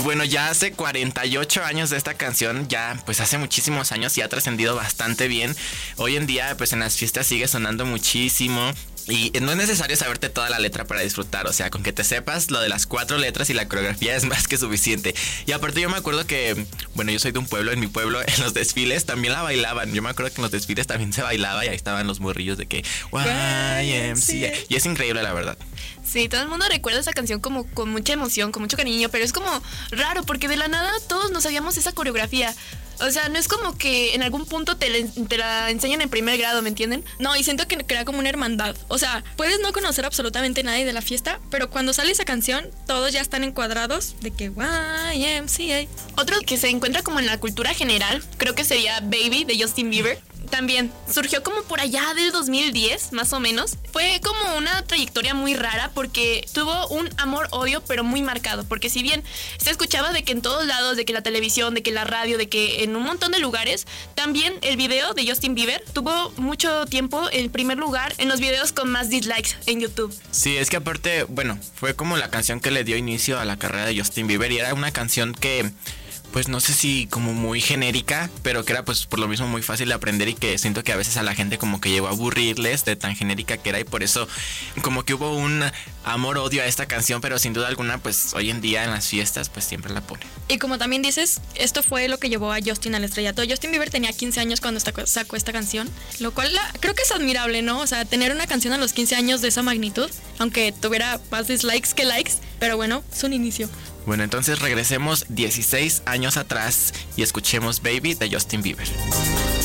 bueno, ya hace 48 años de esta canción, ya pues hace muchísimos años y ha trascendido bastante bien. Hoy en día pues en las fiestas sigue sonando muchísimo. Y no es necesario saberte toda la letra para disfrutar, o sea, con que te sepas lo de las 4 letras y la coreografía es más que suficiente. Y aparte yo me acuerdo que, bueno, yo soy de un pueblo, en mi pueblo en los desfiles también la bailaban. Yo me acuerdo que en los desfiles también se bailaba y ahí estaban los morrillos de que YMCA. Y es increíble, la verdad. Sí, todo el mundo recuerda esa canción como con mucha emoción, con mucho cariño, pero es como raro porque de la nada todos nos sabíamos esa coreografía. O sea, no es como que en algún punto te la enseñan en primer grado, ¿me entienden? No, y siento que crea como una hermandad. O sea, puedes no conocer absolutamente nadie de la fiesta, pero cuando sale esa canción, todos ya están encuadrados de que YMCA. Otro que se encuentra como en la cultura general, creo que sería Baby de Justin Bieber. También surgió como por allá del 2010, más o menos. Fue como una trayectoria muy rara porque tuvo un amor-odio, pero muy marcado. Porque si bien se escuchaba de que en todos lados, de que la televisión, de que la radio, de que en un montón de lugares, también el video de Justin Bieber tuvo mucho tiempo el primer lugar en los videos con más dislikes en YouTube. Sí, es que aparte, bueno, fue como la canción que le dio inicio a la carrera de Justin Bieber y era una canción que, pues no sé si como muy genérica, pero que era pues por lo mismo muy fácil de aprender y que siento que a veces a la gente como que llegó a aburrirles de tan genérica que era y por eso como que hubo un amor-odio a esta canción, pero sin duda alguna pues hoy en día en las fiestas pues siempre la ponen. Y como también dices, esto fue lo que llevó a Justin al estrellato. Justin Bieber tenía 15 años cuando sacó esta canción, lo cual creo que es admirable, ¿no? O sea, tener una canción a los 15 años de esa magnitud, aunque tuviera más dislikes que likes, pero bueno, es un inicio. Bueno, entonces regresemos 16 años atrás y escuchemos Baby de Justin Bieber.